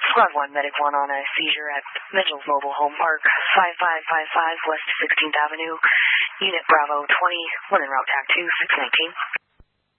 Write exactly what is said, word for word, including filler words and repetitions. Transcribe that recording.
Squad one, Medic one on a seizure at Mitchell's Mobile Home Park, five five five five West sixteenth Avenue, Unit Bravo twenty, one en route T A C two, six nineteen.